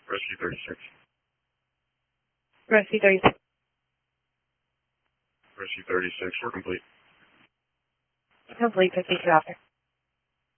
Rescue 36. Rescue 36. Rescue 36, we're complete. Complete 52 after.